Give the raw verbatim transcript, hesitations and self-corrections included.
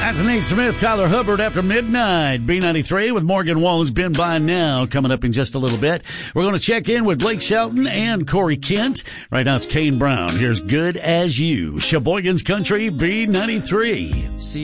That's Nate Smith, Tyler Hubbard after midnight. B ninety-three with Morgan Wallen's Been By Now coming up in just a little bit. We're going to check in with Blake Shelton and Corey Kent. Right now it's Kane Brown. Here's Good As You. Sheboygan's Country, B ninety-three.